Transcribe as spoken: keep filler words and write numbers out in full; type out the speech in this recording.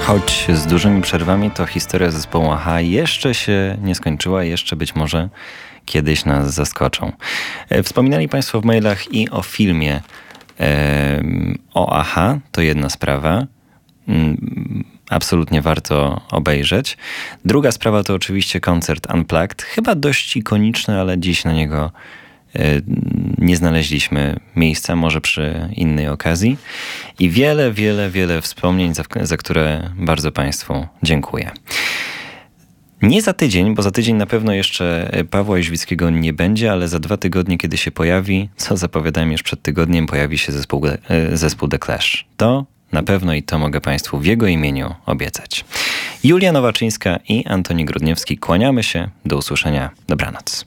Choć z dużymi przerwami, to historia zespołu A-ha jeszcze się nie skończyła, jeszcze być może kiedyś nas zaskoczą. Wspominali Państwo w mailach i o filmie e, o A-ha, to jedna sprawa. Absolutnie warto obejrzeć. Druga sprawa to oczywiście koncert Unplugged. Chyba dość ikoniczny, ale dziś na niego nie znaleźliśmy miejsca, może przy innej okazji. I wiele, wiele, wiele wspomnień, za, za które bardzo Państwu dziękuję. Nie za tydzień, bo za tydzień na pewno jeszcze Pawła Jóźwickiego nie będzie, ale za dwa tygodnie, kiedy się pojawi, co zapowiadałem już przed tygodniem, pojawi się zespół, zespół The Clash. To na pewno i to mogę Państwu w jego imieniu obiecać. Julia Nowaczyńska i Antoni Grudniewski, kłaniamy się. Do usłyszenia. Dobranoc.